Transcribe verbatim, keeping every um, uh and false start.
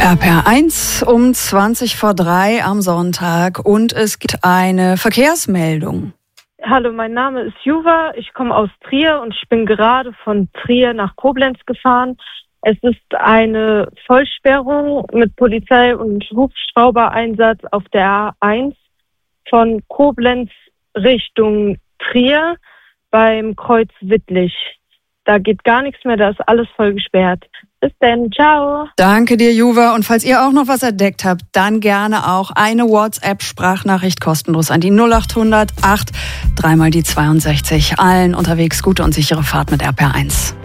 R P R eins um zwanzig vor drei am Sonntag und es gibt eine Verkehrsmeldung. Hallo, mein Name ist Juva, ich komme aus Trier und ich bin gerade von Trier nach Koblenz gefahren. Es ist eine Vollsperrung mit Polizei- und Hubschraubereinsatz auf der A eins von Koblenz Richtung Trier beim Kreuz Wittlich. Da geht gar nichts mehr, da ist alles voll gesperrt. Bis dann, ciao. Danke dir, Juva. Und falls ihr auch noch was entdeckt habt, dann gerne auch eine WhatsApp-Sprachnachricht kostenlos an die null acht hundert acht, dreimal die zweiundsechzig. Allen unterwegs gute und sichere Fahrt mit R P R eins.